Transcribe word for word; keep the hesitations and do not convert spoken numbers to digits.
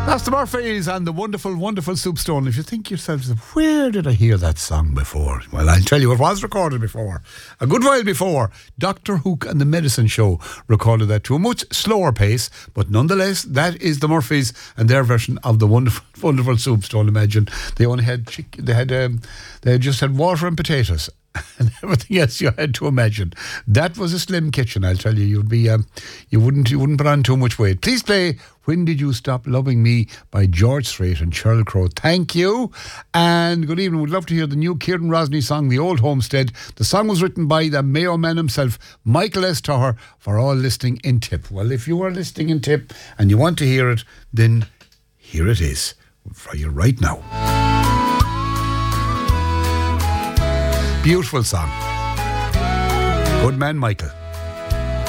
That's the Murphys and the wonderful, wonderful Soup Stone. If you think yourself, where did I hear that song before? Well, I'll tell you, it was recorded before. A good while before. Doctor Hook and the Medicine Show recorded that to a much slower pace, but nonetheless, that is the Murphys and their version of the wonderful, wonderful Soup Stone. Imagine they only had chick- they had um, they had just had water and potatoes. And everything else you had to imagine. That was a slim kitchen, I'll tell you. You'd be, um, you wouldn't, you wouldn't put on too much weight. Please play "When Did You Stop Loving Me" by George Strait and Sheryl Crow. Thank you, and good evening. We'd love to hear the new Kieran Rosny song, "The Old Homestead." The song was written by the Mayo man himself, Michael S. Tuher, for all listening in Tip. Well, if you are listening in Tip and you want to hear it, then here it is for you right now. Beautiful song. Good man, Michael.